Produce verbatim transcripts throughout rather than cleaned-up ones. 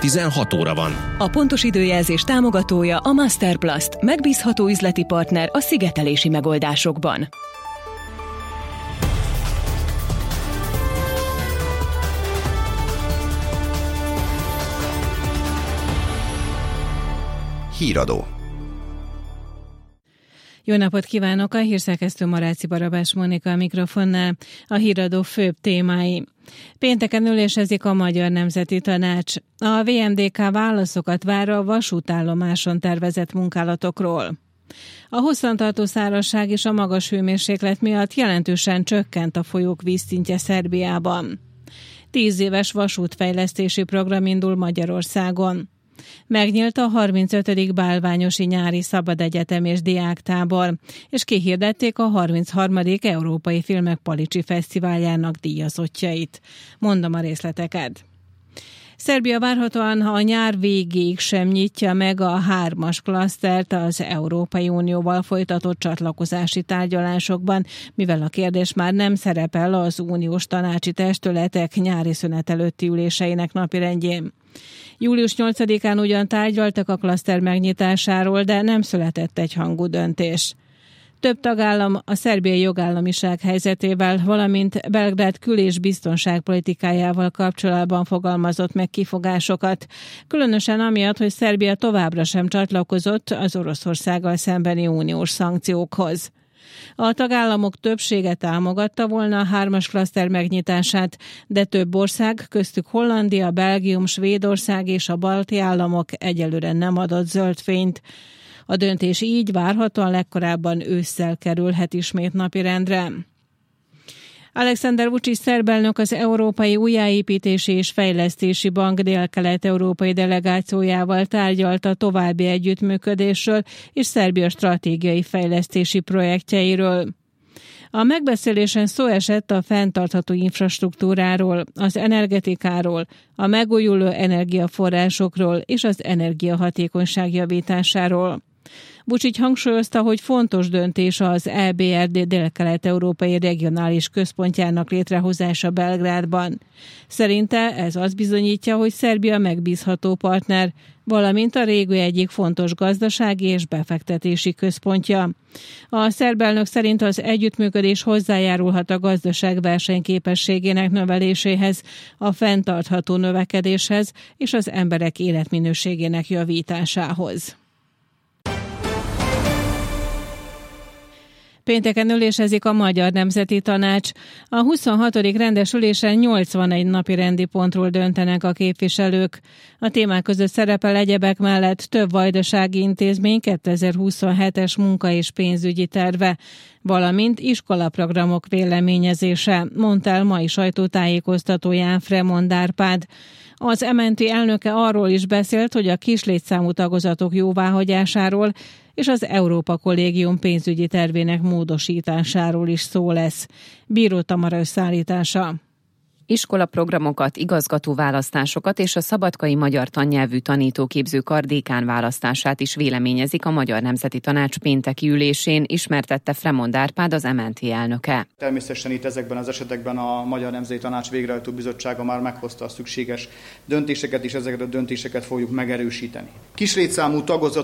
tizenhat óra van. A pontos időjelzés támogatója a Masterplast, megbízható üzleti partner a szigetelési megoldásokban. Híradó. Jó napot kívánok! A hírszerkesztő Maráci Barabás Mónika a mikrofonnál. A híradó főbb témái. Pénteken ülésezik a Magyar Nemzeti Tanács. A vé em dé ká válaszokat vár a vasútállomáson tervezett munkálatokról. A hosszantartó szárazság és a magas hőmérséklet miatt jelentősen csökkent a folyók vízszintje Szerbiában. Tíz éves vasútfejlesztési program indul Magyarországon. Megnyílt a harmincötödik bálványosi nyári szabadegyetem és diáktábor, és kihirdették a harmincharmadik Európai Filmek Palicsi Fesztiváljának díjazottjait. Mondom a részleteket. Szerbia várhatóan a nyár végéig sem nyitja meg a hármas klasztert az Európai Unióval folytatott csatlakozási tárgyalásokban, mivel a kérdés már nem szerepel az uniós tanácsi testületek nyári szünet előtti üléseinek napirendjén. július nyolcadikán ugyan tárgyaltak a klaszter megnyitásáról, de nem született egyhangú döntés. Több tagállam a szerbiai jogállamiság helyzetével, valamint Belgrád kül- és biztonságpolitikájával kapcsolatban fogalmazott meg kifogásokat, különösen amiatt, hogy Szerbia továbbra sem csatlakozott az Oroszországgal szembeni uniós szankciókhoz. A tagállamok többsége támogatta volna a hármas klaszter megnyitását, de több ország, köztük Hollandia, Belgium, Svédország és a balti államok egyelőre nem adott zöld fényt. A döntés így várhatóan legkorábban ősszel kerülhet ismét napirendre. Alexander Vučić szerb elnök az Európai Újjáépítési és Fejlesztési Bank dél-kelet-európai delegációjával tárgyalt a további együttműködésről és Szerbia stratégiai fejlesztési projektjeiről. A megbeszélésen szó esett a fenntartható infrastruktúráról, az energetikáról, a megújuló energiaforrásokról és az energiahatékonyság javításáról. Vučić hangsúlyozta, hogy fontos döntés az é bé er dé dél-kelet-európai regionális központjának létrehozása Belgrádban. Szerinte ez azt bizonyítja, hogy Szerbia megbízható partner, valamint a régió egyik fontos gazdasági és befektetési központja. A szerb elnök szerint az együttműködés hozzájárulhat a gazdaság versenyképességének növeléséhez, a fenntartható növekedéshez és az emberek életminőségének javításához. Pénteken ülésezik a Magyar Nemzeti Tanács. A huszonhatodik rendes ülésen nyolcvanegy napi rendi pontról döntenek a képviselők. A témák között szerepel egyebek mellett több vajdasági intézmény kétezer-huszonhetes munka- és pénzügyi terve, valamint iskolaprogramok véleményezése, mondta el mai sajtótájékoztatóján Fremond Árpád. Az em en té elnöke arról is beszélt, hogy a kislétszámú tagozatok jóváhagyásáról és az Európa Kollégium pénzügyi tervének módosításáról is szó lesz. Bíró Tamara összeállítása. Iskolaprogramokat, igazgatóválasztásokat és a szabadkai magyar tannyelvű tanítóképző kar dékán választását is véleményezik a Magyar Nemzeti Tanács pénteki ülésén, ismertette Fremond Árpád, az em en té elnöke. Természetesen itt ezekben az esetekben a Magyar Nemzeti Tanács végrehajtó bizottsága már meghozta a szükséges döntéseket, és ezeket a döntéseket fogjuk megerősíteni. Kislétszámú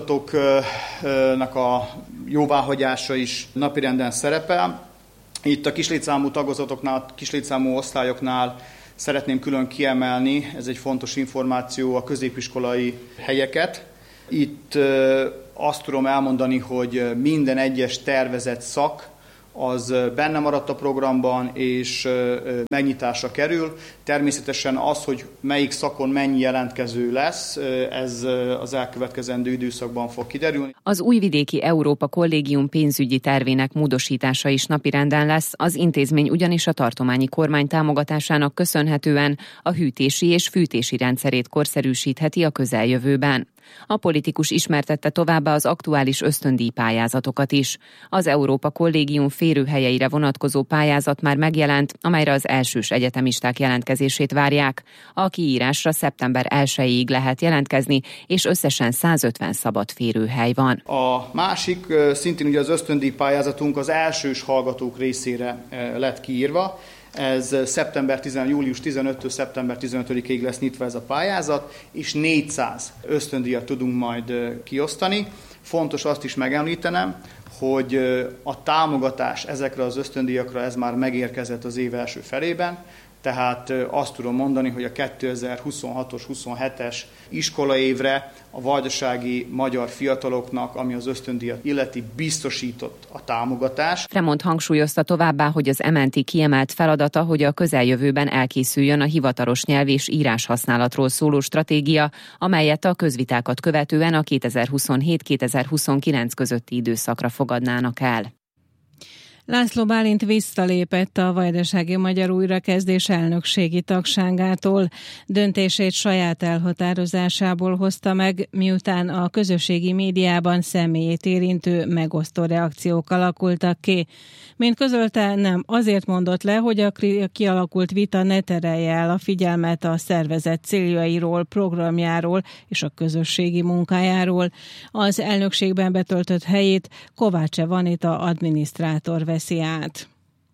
tagozatoknak a jóváhagyása is napirenden szerepel. Itt a kislétszámú tagozatoknál, a kislétszámú osztályoknál szeretném külön kiemelni, ez egy fontos információ, a középiskolai helyeket. Itt azt tudom elmondani, hogy minden egyes tervezett szak az benne maradt a programban, és megnyitásra kerül. Természetesen az, hogy melyik szakon mennyi jelentkező lesz, ez az elkövetkezendő időszakban fog kiderülni. Az Újvidéki Európa Kollégium pénzügyi tervének módosítása is napirenden lesz, az intézmény ugyanis a tartományi kormány támogatásának köszönhetően a hűtési és fűtési rendszerét korszerűsítheti a közeljövőben. A politikus ismertette továbbá az aktuális ösztöndíjpályázatokat is. Az Európa Kollégium férőhelyeire vonatkozó pályázat már megjelent, amelyre az elsős egyetemisták jelentkezését várják. A kiírásra szeptember elsejéig lehet jelentkezni, és összesen százötven szabad férőhely van. A másik, szintén ugye az ösztöndíjpályázatunk az elsős hallgatók részére lett kiírva. Ez szeptember tizenötödike, július tizenötödikétől szeptember tizenötödikéig lesz nyitva ez a pályázat, és négyszáz ösztöndíjat tudunk majd kiosztani. Fontos azt is megemlítenem, hogy a támogatás ezekre az ösztöndíjakra ez már megérkezett az év első felében, tehát azt tudom mondani, hogy a kétezer-huszonhatos huszonhetes iskolaévre a vajdasági magyar fiataloknak, ami az ösztöndíjat illeti, biztosított a támogatás. Fremont hangsúlyozta továbbá, hogy az em en té kiemelt feladata, hogy a közeljövőben elkészüljön a hivatalos nyelv és írás használatról szóló stratégia, amelyet a közvitákat követően a kétezer-huszonhét kétezer-huszonkilenc közötti időszakra fogadnának el. László Bálint visszalépett a Vajdasági Magyar Újrakezdés elnökségi tagságától. Döntését saját elhatározásából hozta meg, miután a közösségi médiában személyét érintő megosztó reakciók alakultak ki. Mint közölte, nem azért mondott le, hogy a kialakult vita ne terelje el a figyelmet a szervezet céljairól, programjáról és a közösségi munkájáról. Az elnökségben betöltött helyét Kovács Vanita adminisztrátor veszi át.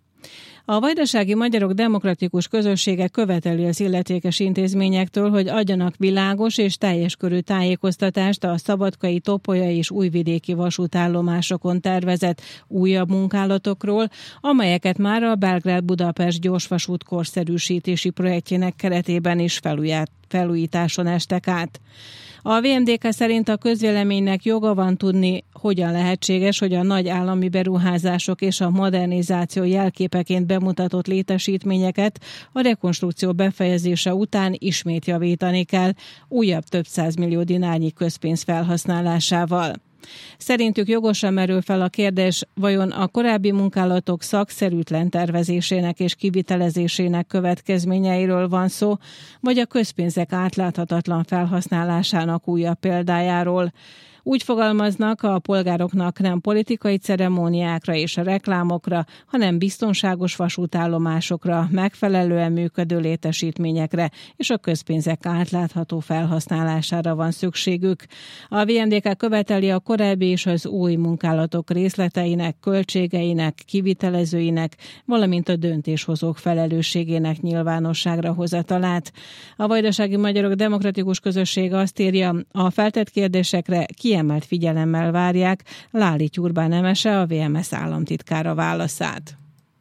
A vajdasági magyarok demokratikus közössége követeli az illetékes intézményektől, hogy adjanak világos és teljes körű tájékoztatást a szabadkai, topolyai és újvidéki vasútállomásokon tervezett újabb munkálatokról, amelyeket már a Belgrád-Budapest gyorsvasút korszerűsítési projektjének keretében is felújításon estek át. A vé em dé ká szerint a közvéleménynek joga van tudni, hogyan lehetséges, hogy a nagy állami beruházások és a modernizáció jelképeként bemutatott létesítményeket a rekonstrukció befejezése után ismét javítani kell, újabb több százmillió dinárnyi közpénz felhasználásával. Szerintük jogosan merül fel a kérdés, vajon a korábbi munkálatok szakszerűtlen tervezésének és kivitelezésének következményeiről van szó, vagy a közpénzek átláthatatlan felhasználásának újabb példájáról. Úgy fogalmaznak, a polgároknak nem politikai ceremóniákra és a reklámokra, hanem biztonságos vasútállomásokra, megfelelően működő létesítményekre és a közpénzek átlátható felhasználására van szükségük. A vé em dé ká követeli a korábbi és az új munkálatok részleteinek, költségeinek, kivitelezőinek, valamint a döntéshozók felelősségének nyilvánosságra hozatalát. A Vajdasági Magyarok Demokratikus Közössége azt írja, a feltett kérdésekre kiemelt figyelemmel várják Láli Tyurbán Emese, a vé em es államtitkára válaszát.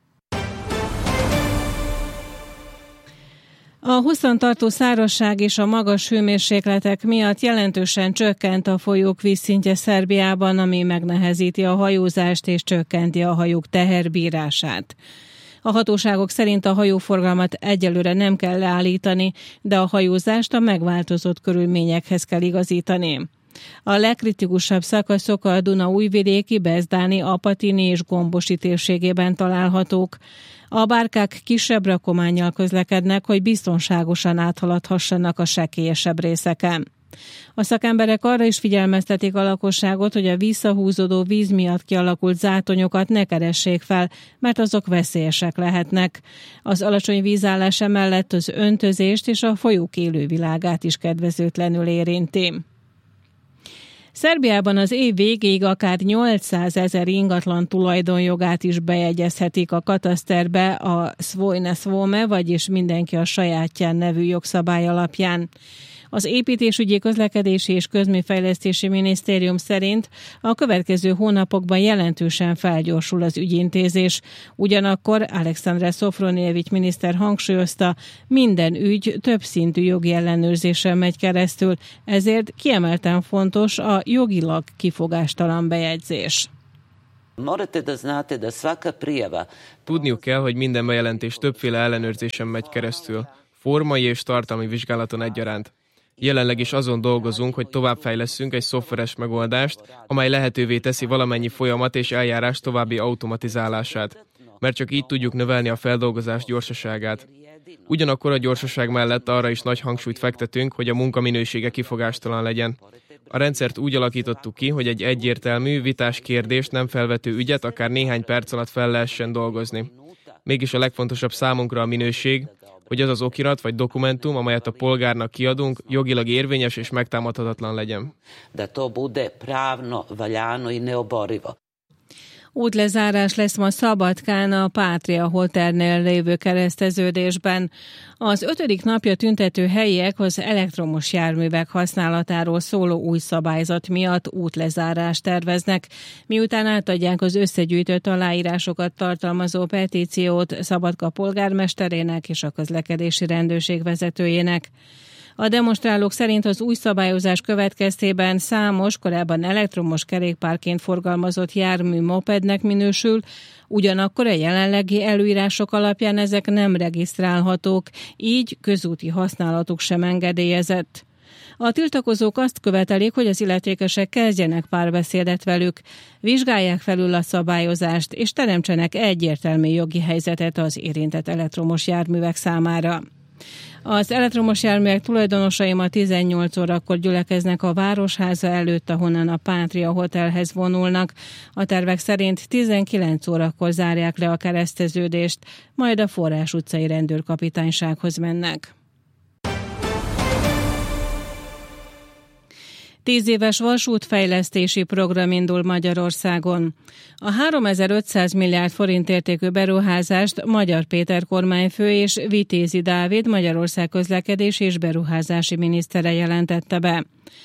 A hosszantartó szárazság és a magas hőmérsékletek miatt jelentősen csökkent a folyók vízszintje Szerbiában, ami megnehezíti a hajózást és csökkenti a hajók teherbírását. A hatóságok szerint a hajóforgalmat egyelőre nem kell leállítani, de a hajózást a megváltozott körülményekhez kell igazítani. A legkritikusabb szakaszok a Duna-újvidéki, Bezdáni, Apatini és Gombosi térségében találhatók. A bárkák kisebb rakománnyal közlekednek, hogy biztonságosan áthaladhassanak a sekélyesebb részeken. A szakemberek arra is figyelmeztetik a lakosságot, hogy a visszahúzódó víz miatt kialakult zátonyokat ne keressék fel, mert azok veszélyesek lehetnek. Az alacsony vízállás mellett az öntözést és a folyók élővilágát is kedvezőtlenül érinti. Szerbiában az év végéig akár nyolcszázezer ingatlan tulajdonjogát is bejegyezhetik a kataszterbe a Svoj na svome, vagyis mindenki a sajátján nevű jogszabály alapján. Az Építésügyi, Közlekedési és Közműfejlesztési Minisztérium szerint a következő hónapokban jelentősen felgyorsul az ügyintézés. Ugyanakkor Alexandre Szofronjevics miniszter hangsúlyozta, minden ügy többszintű jogi ellenőrzésen megy keresztül, ezért kiemelten fontos a jogilag kifogástalan bejegyzés. Tudniuk kell, hogy minden bejelentés többféle ellenőrzésen megy keresztül, formai és tartalmi vizsgálaton egyaránt. Jelenleg is azon dolgozunk, hogy továbbfejlesszünk egy szoftveres megoldást, amely lehetővé teszi valamennyi folyamat és eljárás további automatizálását, mert csak így tudjuk növelni a feldolgozás gyorsaságát. Ugyanakkor a gyorsaság mellett arra is nagy hangsúlyt fektetünk, hogy a munka minősége kifogástalan legyen. A rendszert úgy alakítottuk ki, hogy egy egyértelmű, vitás kérdést nem felvető ügyet akár néhány perc alatt fel lehessen dolgozni. Mégis a legfontosabb számunkra a minőség, hogy az az okirat vagy dokumentum, amelyet a polgárnak kiadunk, jogilag érvényes és megtámadhatatlan legyen. Útlezárás lesz ma Szabadkán a Pátria Hotelnél lévő kereszteződésben. Az ötödik napja tüntető helyiek az elektromos járművek használatáról szóló új szabályzat miatt útlezárást terveznek, miután átadják az összegyűjtött aláírásokat tartalmazó petíciót Szabadka polgármesterének és a közlekedési rendőrség vezetőjének. A demonstrálók szerint az új szabályozás következtében számos, korábban elektromos kerékpárként forgalmazott jármű mopednek minősül, ugyanakkor a jelenlegi előírások alapján ezek nem regisztrálhatók, így közúti használatuk sem engedélyezett. A tiltakozók azt követelik, hogy az illetékesek kezdjenek párbeszédet velük, vizsgálják felül a szabályozást és teremtsenek egyértelmű jogi helyzetet az érintett elektromos járművek számára. Az elektromos járművek tulajdonosai ma tizennyolc órakor gyülekeznek a Városháza előtt, ahonnan a Pátria Hotelhez vonulnak. A tervek szerint tizenkilenc órakor zárják le a kereszteződést, majd a Forrás utcai rendőrkapitánysághoz mennek. Tíz éves vasútfejlesztési program indul Magyarországon. A háromezer-ötszáz milliárd forint értékű beruházást Magyar Péter kormányfő és Vitézi Dávid Magyarország közlekedési és beruházási minisztere jelentette be.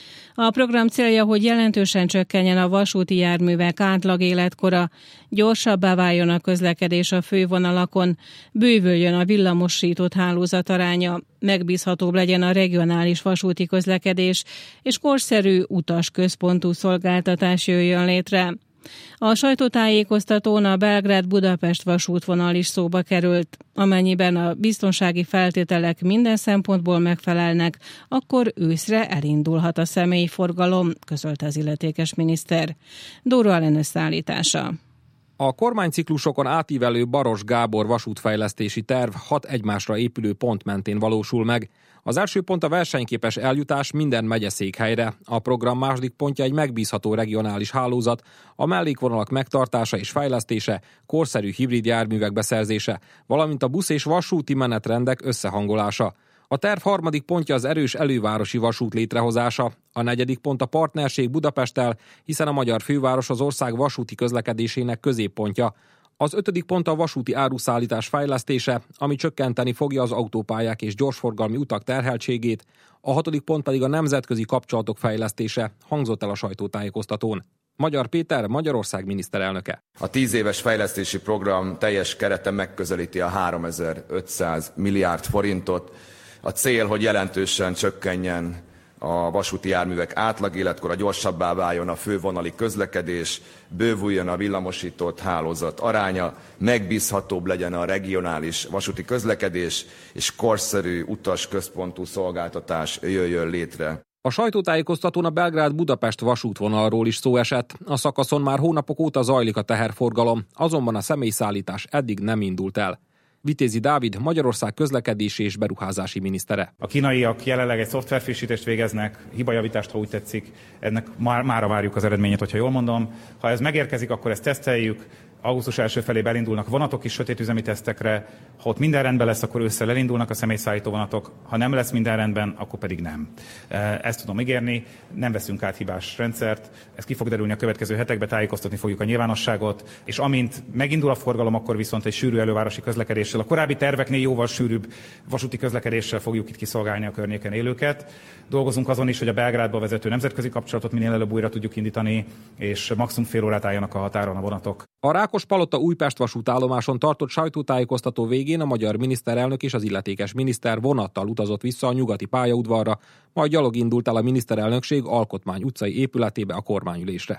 A program célja, hogy jelentősen csökkenjen a vasúti járművek átlag életkora, gyorsabbá váljon a közlekedés a fővonalakon, bővüljön a villamosított hálózat aránya, megbízhatóbb legyen a regionális vasúti közlekedés, és korszerű utasközpontú szolgáltatás jöjjön létre. A sajtótájékoztatón a Belgrád-Budapest vasútvonal is szóba került. Amennyiben a biztonsági feltételek minden szempontból megfelelnek, akkor őszre elindulhat a személyforgalom, közölte az illetékes miniszter. Dóra Alen összeállítása. A kormányciklusokon átívelő Baros Gábor vasútfejlesztési terv hat egymásra épülő pont mentén valósul meg. Az első pont a versenyképes eljutás minden megyeszékhelyre. A program második pontja egy megbízható regionális hálózat, a mellékvonalak megtartása és fejlesztése, korszerű hibrid járművek beszerzése, valamint a busz- és vasúti menetrendek összehangolása. A terv harmadik pontja az erős elővárosi vasút létrehozása, a negyedik pont a partnerség Budapesttel, hiszen a magyar főváros az ország vasúti közlekedésének középpontja. Az ötödik pont a vasúti áruszállítás fejlesztése, ami csökkenteni fogja az autópályák és gyorsforgalmi utak terheltségét, a hatodik pont pedig a nemzetközi kapcsolatok fejlesztése, hangzott el a sajtótájékoztatón. Magyar Péter, Magyarország miniszterelnöke. A tíz éves fejlesztési program teljes kerete megközelíti a háromezer-ötszáz milliárd forintot. A cél, hogy jelentősen csökkenjen a vasúti járművek átlagéletkora, gyorsabbá váljon a fővonali közlekedés, bővüljön a villamosított hálózat aránya, megbízhatóbb legyen a regionális vasúti közlekedés, és korszerű utasközpontú szolgáltatás jöjjön létre. A sajtótájékoztatón a Belgrád-Budapest vasútvonalról is szó esett. A szakaszon már hónapok óta zajlik a teherforgalom, azonban a személyszállítás eddig nem indult el. Vitézi Dávid, Magyarország közlekedési és beruházási minisztere. A kínaiak jelenleg egy szoftverfrissítést végeznek, hibajavítást, ha úgy tetszik. Ennek már, mára várjuk az eredményét, hogyha jól mondom. Ha ez megérkezik, akkor ezt teszteljük. Augusztus első felé elindulnak vonatok is sötétüzemi tesztekre. Ha ott minden rendben lesz, akkor ősszel elindulnak a személyszállító vonatok. Ha nem lesz minden rendben, akkor pedig nem. Ezt tudom ígérni, nem veszünk át hibás rendszert. Ez ki fog derülni a következő hetekben, tájékoztatni fogjuk a nyilvánosságot, és amint megindul a forgalom, akkor viszont egy sűrű elővárosi közlekedéssel, a korábbi terveknél jóval sűrűbb vasúti közlekedéssel fogjuk itt kiszolgálni a környéken élőket. Dolgozunk azon is, hogy a Belgrádba vezető nemzetközi kapcsolatot minél előbb újra tudjuk indítani, és maximum fél órát álljanak a határon a vonatok. A Rákospalota Újpest vasútállomáson tartott sajtótájékoztató végén a magyar miniszterelnök és az illetékes miniszter vonattal utazott vissza a nyugati pályaudvarra, majd gyalog indult el a miniszterelnökség Alkotmány utcai épületébe a kormányülésre.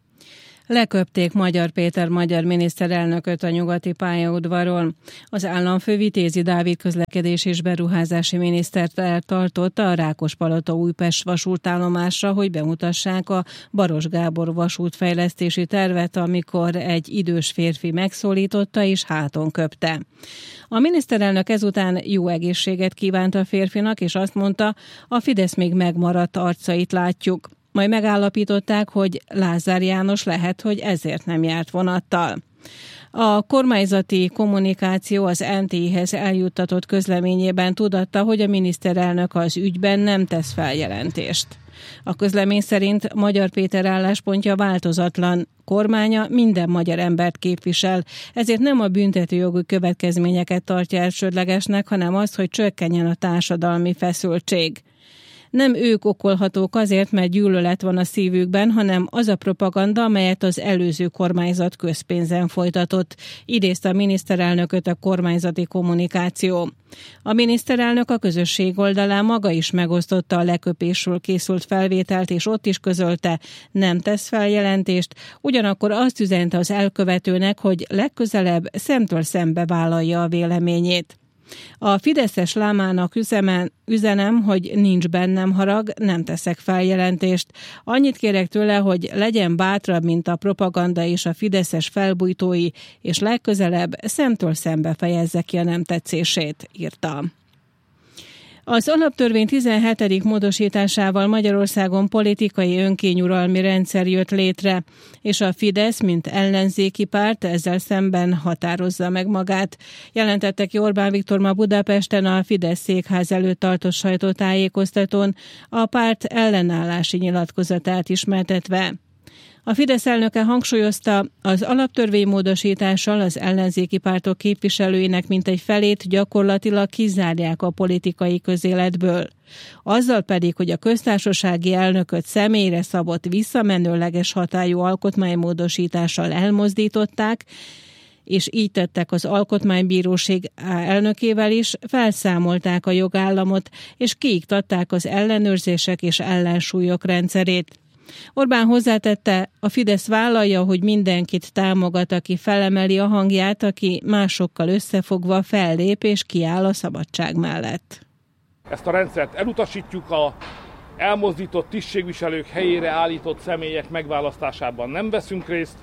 Leköpték Magyar Péter magyar miniszterelnököt a nyugati pályaudvaron. Az államfő Vitézi Dávid közlekedés és beruházási minisztert eltartotta a Rákospalota Újpest vasútállomásra, hogy bemutassák a Baros Gábor vasútfejlesztési tervet, amikor egy idős férfi megszólította és háton köpte. A miniszterelnök ezután jó egészséget kívánt a férfinak, és azt mondta, a Fidesz még megmaradt arcait látjuk. Majd megállapították, hogy Lázár János lehet, hogy ezért nem járt vonattal. A kormányzati kommunikáció az en té i-hez eljuttatott közleményében tudatta, hogy a miniszterelnök az ügyben nem tesz feljelentést. A közlemény szerint Magyar Péter álláspontja változatlan, kormánya minden magyar embert képvisel, ezért nem a büntetőjogi következményeket tartja elsődlegesnek, hanem azt, hogy csökkenjen a társadalmi feszültség. Nem ők okolhatók azért, mert gyűlölet van a szívükben, hanem az a propaganda, amelyet az előző kormányzat közpénzen folytatott, idézte a miniszterelnököt a kormányzati kommunikáció. A miniszterelnök a közösség oldalán maga is megosztotta a leköpésről készült felvételt, és ott is közölte, nem tesz feljelentést, ugyanakkor azt üzente az elkövetőnek, hogy legközelebb szemtől szembe vállalja a véleményét. A fideszes lámának üzemen, üzenem, hogy nincs bennem harag, nem teszek feljelentést. Annyit kérek tőle, hogy legyen bátrabb, mint a propaganda és a fideszes felbujtói, és legközelebb szemtől szembe fejezze ki a nem tetszését, írta. Az alaptörvény tizenhetedik módosításával Magyarországon politikai önkényuralmi rendszer jött létre, és a Fidesz, mint ellenzéki párt ezzel szemben határozza meg magát. Jelentette ki Orbán Viktor ma Budapesten a Fidesz székház előtt tartott sajtótájékoztatón, a párt ellenállási nyilatkozatát ismertetve. A Fidesz elnöke hangsúlyozta, az alaptörvény módosítással az ellenzéki pártok képviselőinek mintegy felét gyakorlatilag kizárják a politikai közéletből. Azzal pedig, hogy a köztársasági elnököt személyre szabott visszamenőleges hatályú alkotmánymódosítással elmozdították, és így tettek az Alkotmánybíróság elnökével is, felszámolták a jogállamot, és kiiktatták az ellenőrzések és ellensúlyok rendszerét. Orbán hozzátette, a Fidesz vállalja, hogy mindenkit támogat, aki felemeli a hangját, aki másokkal összefogva fellép és kiáll a szabadság mellett. Ezt a rendszert elutasítjuk, a elmozdított tisztségviselők helyére állított személyek megválasztásában nem veszünk részt,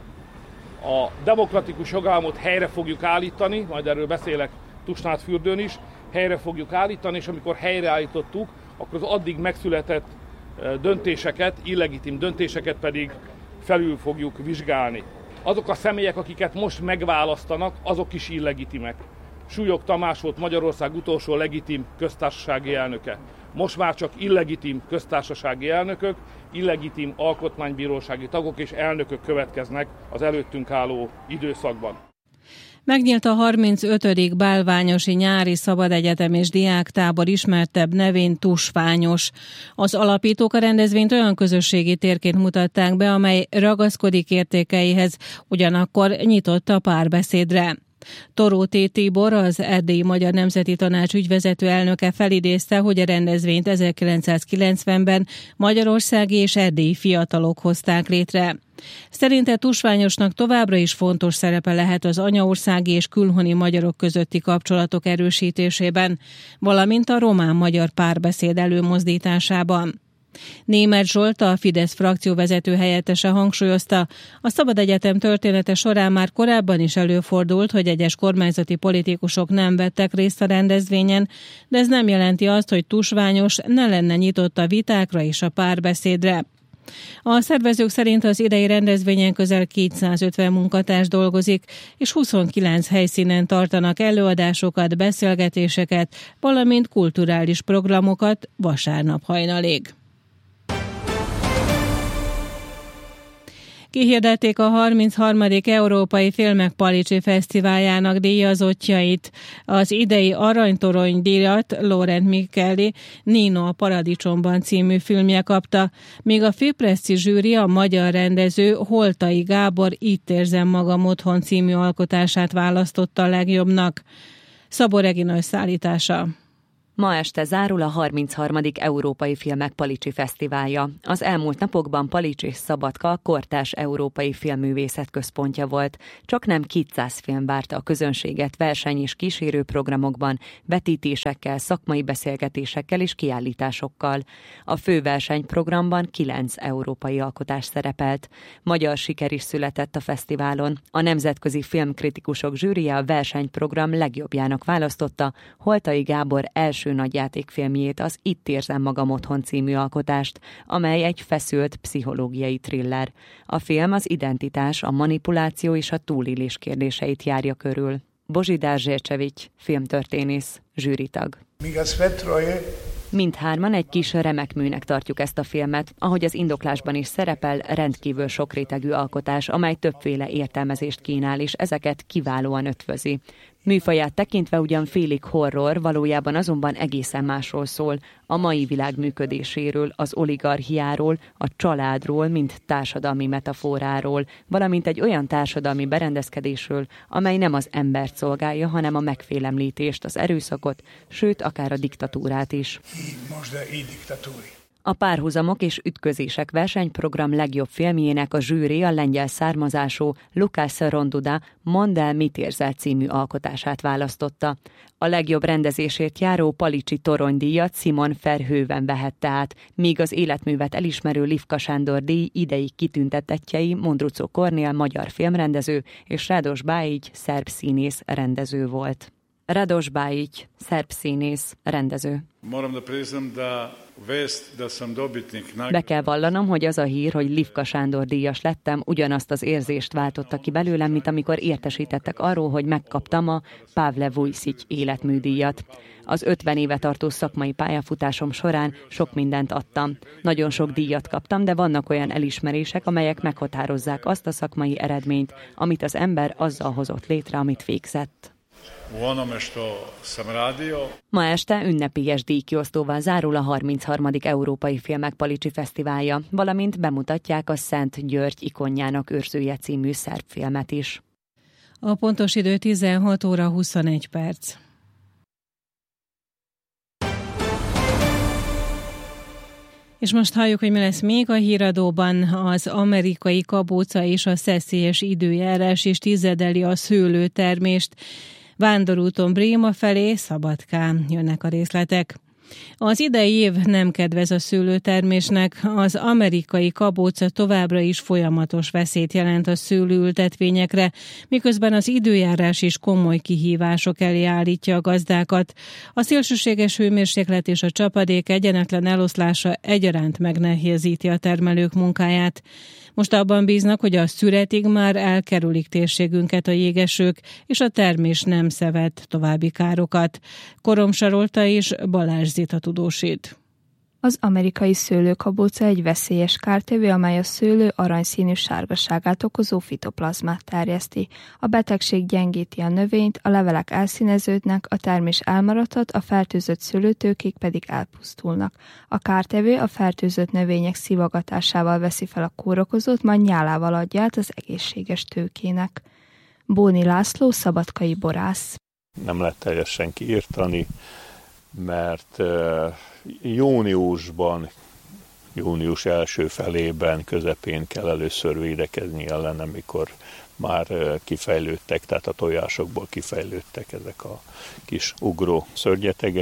a demokratikus jogállamot helyre fogjuk állítani, majd erről beszélek Tusnádfürdőn is, helyre fogjuk állítani, és amikor helyreállítottuk, akkor az addig megszületett döntéseket, illegitim döntéseket pedig felül fogjuk vizsgálni. Azok a személyek, akiket most megválasztanak, azok is illegitimek. Súlyog Tamás volt Magyarország utolsó legitim köztársasági elnöke. Most már csak illegitim köztársasági elnökök, illegitim alkotmánybírósági tagok és elnökök következnek az előttünk álló időszakban. Megnyílt a harmincötödik bálványosi nyári szabadegyetem és diáktábor, ismertebb nevén Tusványos. Az alapítók a rendezvényt olyan közösségi térként mutatták be, amely ragaszkodik értékeihez, ugyanakkor nyitott a párbeszédre. Toróté Tibor, az Erdélyi Magyar Nemzeti Tanács ügyvezető elnöke felidézte, hogy a rendezvényt ezerkilencszázkilencvenben magyarországi és erdélyi fiatalok hozták létre. Szerinte Tusványosnak továbbra is fontos szerepe lehet az anyaországi és külhoni magyarok közötti kapcsolatok erősítésében, valamint a román-magyar párbeszéd előmozdításában. Németh Zsolt, a Fidesz frakcióvezető helyettese hangsúlyozta, a Szabadegyetem története során már korábban is előfordult, hogy egyes kormányzati politikusok nem vettek részt a rendezvényen, de ez nem jelenti azt, hogy Tusványos ne lenne nyitott a vitákra és a párbeszédre. A szervezők szerint az idei rendezvényen közel kétszázötven munkatárs dolgozik, és huszonkilenc helyszínen tartanak előadásokat, beszélgetéseket, valamint kulturális programokat vasárnap hajnalig. Kihirdették a harmincharmadik Európai Filmek Palicsi Fesztiváljának díjazottjait. Az idei aranytorony díjat Laurent Micheli Nino a Paradicsomban című filmje kapta, míg a Filmpresszi zsűri a magyar rendező Holtai Gábor Itt érzem magam otthon című alkotását választotta a legjobbnak. Szabó Regina összeállítása. Ma este zárul a harmincharmadik Európai Filmek Palicsi Fesztiválja. Az elmúlt napokban Palics és Szabadka kortárs európai filmművészet központja volt. Csaknem kétszáz film várta a közönséget verseny- és kísérőprogramokban, vetítésekkel, szakmai beszélgetésekkel és kiállításokkal. A főversenyprogramban kilenc európai alkotás szerepelt. Magyar siker is született a fesztiválon. A Nemzetközi Filmkritikusok zsűrije a versenyprogram legjobbjának választotta Holtai Gábor első első nagyjátékfilmjét, az Itt érzem magam otthon című alkotást, amely egy feszült pszichológiai thriller. A film az identitás, a manipuláció és a túlélés kérdéseit járja körül. Božidar Žečević, filmtörténész, zsűritag. Mindhárman egy kis remek műnek tartjuk ezt a filmet, ahogy az indoklásban is szerepel, rendkívül sokrétegű alkotás, amely többféle értelmezést kínál, és ezeket kiválóan ötvözi. Műfaját tekintve ugyan félig horror, valójában azonban egészen másról szól, a mai világ működéséről, az oligarchiáról, a családról, mint társadalmi metaforáról, valamint egy olyan társadalmi berendezkedésről, amely nem az embert szolgálja, hanem a megfélemlítést, az erőszakot, sőt, akár a diktatúrát is. A Párhuzamok és ütközések versenyprogram legjobb filmjének a zsűri a lengyel származású Lukács Ronduda Mondd el, mit érzel című alkotását választotta. A legjobb rendezésért járó Palicsi toronydíjat Simon Verhoeven vehette át, míg az életművet elismerő Lifka Sándor díj idei kitüntetettjei Mondruczó Kornél magyar filmrendező és Radoš Bajić szerb színész rendező volt. Radoš Bajić, szerb színész, rendező. Be kell vallanom, hogy az a hír, hogy Lifka Sándor díjas lettem, ugyanazt az érzést váltotta ki belőlem, mint amikor értesítettek arról, hogy megkaptam a Pavle Vujsić életműdíjat. Az ötven éve tartó szakmai pályafutásom során sok mindent adtam. Nagyon sok díjat kaptam, de vannak olyan elismerések, amelyek meghatározzák azt a szakmai eredményt, amit az ember azzal hozott létre, amit végzett. Ma este ünnepélyes díjkiosztóval zárul a harmincharmadik Európai Filmek Palicsi Fesztiválja, valamint bemutatják a Szent György ikonjának őrzője című szerb filmet is. A pontos idő tizenhat óra huszonegy perc. És most halljuk, hogy mi lesz még a híradóban. Az amerikai kabóca és a szeszélyes időjárás is tizedeli a szőlőtermést. Vándorúton Bréma felé, Szabadkán jönnek a részletek. Az idei év nem kedvez a szőlőtermésnek, az amerikai kabóca továbbra is folyamatos veszélyt jelent a szőlőültetvényekre, miközben az időjárás is komoly kihívások elé állítja a gazdákat. A szélsőséges hőmérséklet és a csapadék egyenetlen eloszlása egyaránt megnehezíti a termelők munkáját. Most abban bíznak, hogy a szüretig már elkerülik térségünket a jégesők, és a termés nem szenved további károkat. Korom Sarolta és Balázs Zita tudósít. Az amerikai szőlőkabóca egy veszélyes kártevő, amely a szőlő aranyszínű sárgaságát okozó fitoplazmát terjeszti. A betegség gyengíti a növényt, a levelek elszíneződnek, a termés elmaradhat, a fertőzött szőlőtőkék pedig elpusztulnak. A kártevő a fertőzött növények szivogatásával veszi fel a kórokozót, majd nyálával adja át az egészséges tőkének. Bóni László, szabadkai borász. Nem lehet teljesen kiírtani, mert júniusban, június első felében, közepén kell először védekezni ellene, mikor már kifejlődtek, tehát a tojásokból kifejlődtek ezek a kis ugró szörnyetegek,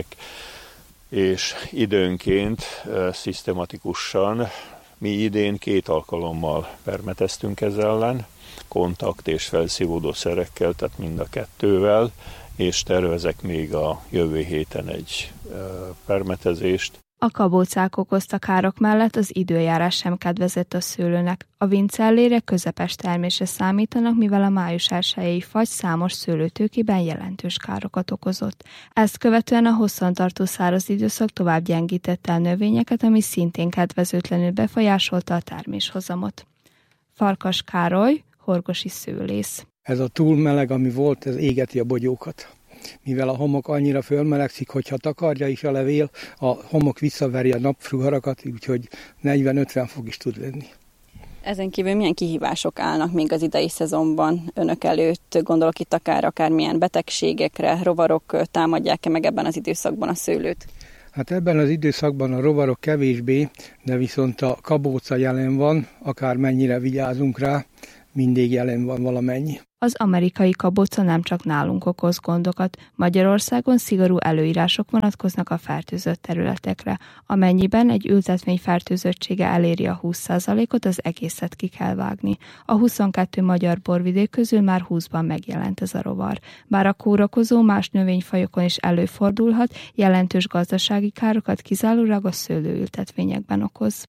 és időnként szisztematikusan mi idén két alkalommal permeteztünk ez ellen, kontakt és felszívódó szerekkel, tehát mind a kettővel, és tervezek még a jövő héten egy permetezést. A kabócák okozta károk mellett az időjárás sem kedvezett a szőlőnek. A vincellére közepes termésre számítanak, mivel a május elsejei fagy számos szőlőtőkében jelentős károkat okozott. Ezt követően a hosszantartó száraz időszak tovább gyengítette a növényeket, ami szintén kedvezőtlenül befolyásolta a terméshozamot. Farkas Károly, horgosi szőlész. Ez a túl meleg, ami volt, ez égeti a bogyókat. Mivel a homok annyira fölmelegszik, hogyha takarja is a levél, a homok visszaveri a napfrugarakat, úgyhogy negyven-ötven fok is tud lenni. Ezen kívül milyen kihívások állnak még az idei szezonban önök előtt? Gondolok itt akár, akár milyen betegségekre, rovarok támadják-e meg ebben az időszakban a szőlőt? Hát ebben az időszakban a rovarok kevésbé, de viszont a kabóca jelen van, akár mennyire vigyázunk rá, mindig jelen van valamennyi. Az amerikai kaboca nem csak nálunk okoz gondokat, Magyarországon szigorú előírások vonatkoznak a fertőzött területekre. Amennyiben egy ültetmény fertőzöttsége eléri a húsz százalékot, az egészet ki kell vágni. A huszonkettő magyar borvidék közül már húszban megjelent ez a rovar. Bár a kórokozó más növényfajokon is előfordulhat, jelentős gazdasági károkat kizárólag a szőlőültetvényekben okoz.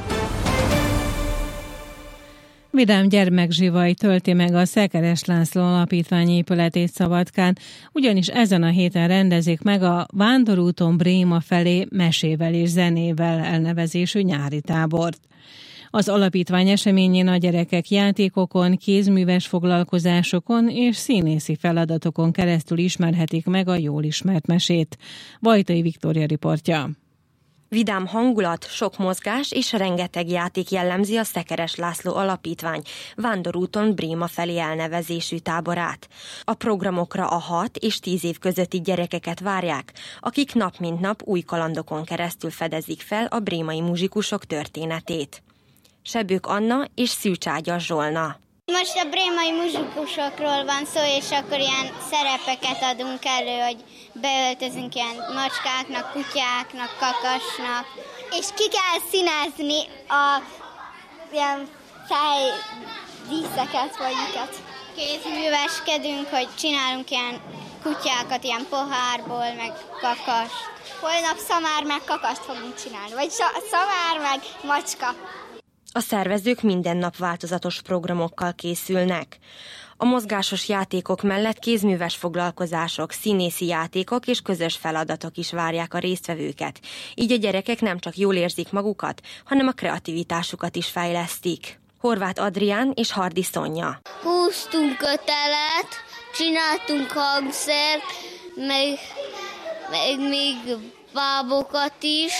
Vidám gyermekzsivaj tölti meg a Szekeres László Alapítvány épületét Szabadkán, ugyanis ezen a héten rendezik meg a Vándorúton Bréma felé mesével és zenével elnevezésű nyári tábort. Az alapítvány eseményén a gyerekek játékokon, kézműves foglalkozásokon és színészi feladatokon keresztül ismerhetik meg a jól ismert mesét. Vajtai Viktória riportja. Vidám hangulat, sok mozgás és rengeteg játék jellemzi a Szekeres László Alapítvány Vándorúton Bréma felé elnevezésű táborát. A programokra a hat és tíz év közötti gyerekeket várják, akik nap mint nap új kalandokon keresztül fedezik fel a brémai muzsikusok történetét. Sebők Anna és Szűcságyas Zsolna. Most a brémai muzsikusokról van szó, és akkor ilyen szerepeket adunk elő, hogy beöltözünk ilyen macskáknak, kutyáknak, kakasnak. És ki kell színezni a ilyen fejdíszeket, vagy miket. Kézműveskedünk, hogy csinálunk ilyen kutyákat, ilyen pohárból, meg kakast. Holnap szamár meg kakast fogunk csinálni, vagy szamár meg macska. A szervezők minden nap változatos programokkal készülnek. A mozgásos játékok mellett kézműves foglalkozások, színészi játékok és közös feladatok is várják a résztvevőket. Így a gyerekek nem csak jól érzik magukat, hanem a kreativitásukat is fejlesztik. Horváth Adrián és Hardi Szonya. Húztunk kötelet, csináltunk hangszert, meg, meg még bábokat is.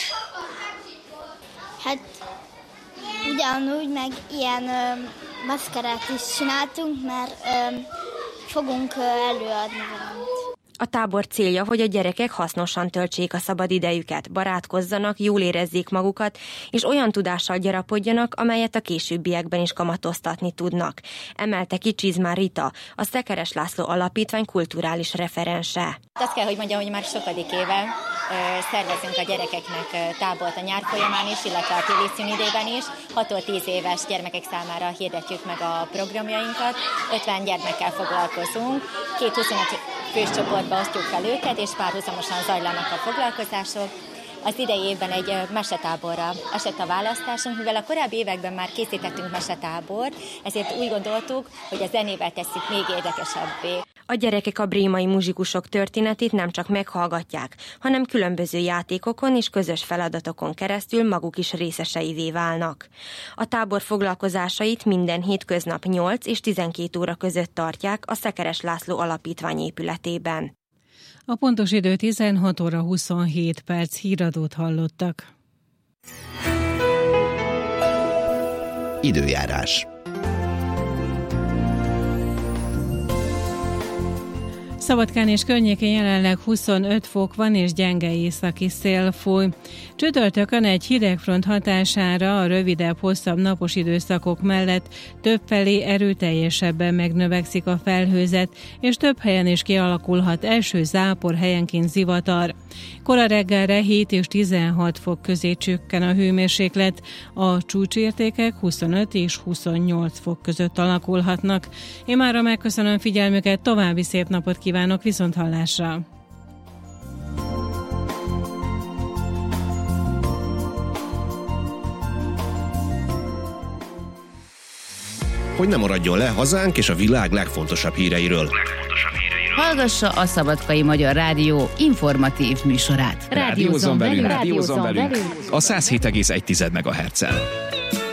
Hát ugyanúgy meg ilyen ö, maszkerát is csináltunk, mert ö, fogunk ö, előadni valamit. A tábor célja, hogy a gyerekek hasznosan töltsék a szabad idejüket, barátkozzanak, jól érezzék magukat, és olyan tudással gyarapodjanak, amelyet a későbbiekben is kamatoztatni tudnak. Emelte ki Csizmár Rita, a Szekeres László Alapítvány kulturális referense. Azt kell, hogy mondjam, hogy már sokadik éve szervezünk a gyerekeknek tábort a nyár folyamán is, illetve a téli szünidében is. hatól tíz éves gyermekek számára hirdetjük meg a programjainkat. ötven gyermekkel foglalkozunk, két huszonöt fős csoportba osztjuk fel őket, és párhuzamosan zajlanak a foglalkozások. Az idei évben egy mesetáborra esett a választásunk, mivel a korábbi években már készítettünk mesetábort, ezért úgy gondoltuk, hogy a zenével tesszük még érdekesebbé. A gyerekek a brémai muzsikusok történetét nem csak meghallgatják, hanem különböző játékokon és közös feladatokon keresztül maguk is részeseivé válnak. A tábor foglalkozásait minden hétköznap nyolc és tizenkét óra között tartják a Szekeres László Alapítvány épületében. A pontos idő tizenhat óra huszonhét perc, híradót hallottak. Időjárás. Szabadkán és környékén jelenleg huszonöt fok van, és gyenge északi szél fúj. Csütörtökön egy hidegfront hatására a rövidebb, hosszabb napos időszakok mellett többfelé erőteljesebben megnövekszik a felhőzet, és több helyen is kialakulhat eső, zápor, helyenként zivatar. Kora reggelre hét és tizenhat fok közé csökken a hőmérséklet, a csúcsértékek huszonöt és huszonnyolc fok között alakulhatnak. Én mára megköszönöm figyelmüket, további szép napot kívánok, viszont hallásra! Hogy ne maradjon le hazánk és a világ legfontosabb híreiről. Hallgassa a Szabadkai Magyar Rádió informatív műsorát. Rádiózzon velünk, rádiózzon velünk. A száz hét egész egy megahertzel.